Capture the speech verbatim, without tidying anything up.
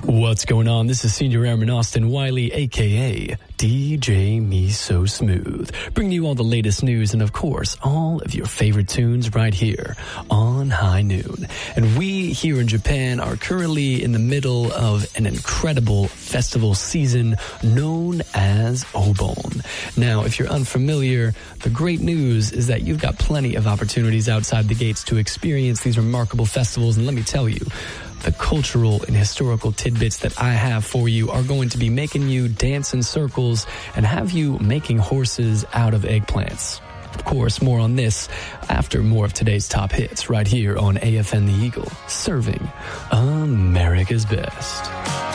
What's going on? This is Senior Airman Austin Wiley, a k a. D J Me So Smooth, bringing you all the latest news and, of course, all of your favorite tunes right here on High Noon. And we here in Japan are currently in the middle of an incredible festival season known as Obon. Now, if you're unfamiliar, the great news is that you've got plenty of opportunities outside the gates to experience these remarkable festivals. And let me tell you, the cultural and historical tidbits that I have for you are going to be making you dance in circles and have you making horses out of eggplants. Of course, more on this after more of today's top hits right here on A F N The Eagle, serving America's best.